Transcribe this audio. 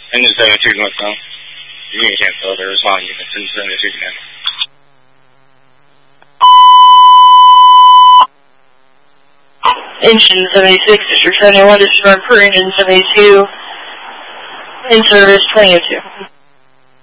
Engine 72 northbound. You can't tell they're responding. It's in 72 again. Engine 76, District 71, disregard for Engine 72, in service 2002.